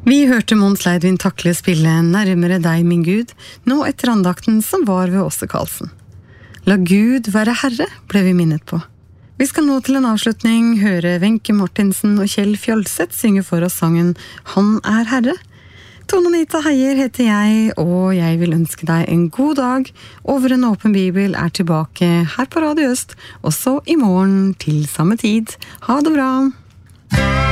Vi hørte Mons Leidvin Takle spille Nærmere deg, min Gud, nå etter andakten som var ved Åse Karlsen. La Gud være Herre, ble vi minnet på. Vi skal nå til en avslutning høre Wenche Martinsen og Kjell Fjølseth synge for oss sangen Han er Herre. Tone Anita Heier heter jeg, og jeg vil ønske deg en god dag. Over en åpen bibel er tilbake her på Radio Øst, også i morgen til samme tid. Ha det bra!